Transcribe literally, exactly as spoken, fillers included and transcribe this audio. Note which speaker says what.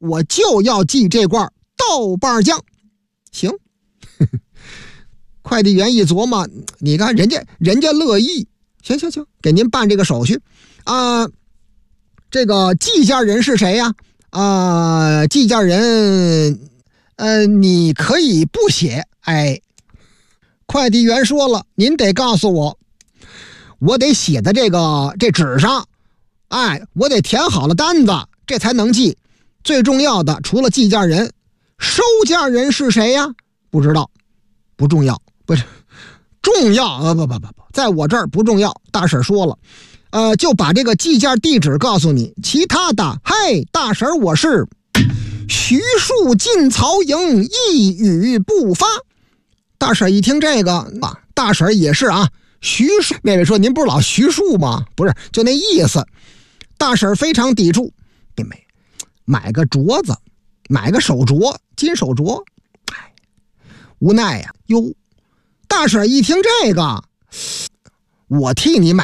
Speaker 1: 我就要寄这罐豆瓣酱。行。快递员一琢磨，你看人家人家乐意，行行行，给您办这个手续啊、呃。这个寄件人是谁呀？啊、呃，寄件人，呃，你可以不写。哎，快递员说了，您得告诉我，我得写在这个这纸上，哎，我得填好了单子，这才能寄。最重要的，除了寄件人，收件人是谁呀？不知道，不重要。不是重要啊！不不不不，在我这儿不重要。大婶说了，呃，就把这个寄件地址告诉你，其他的，嘿，大婶，我是徐庶进曹营，一语不发。大婶一听这个啊，大婶也是啊，徐庶。妹妹说：“您不是老徐庶吗？不是，就那意思。”大婶非常抵触，妹妹买个镯子，买个手镯，金手镯，哎，无奈呀、啊，哟。大婶一听这个，我替你买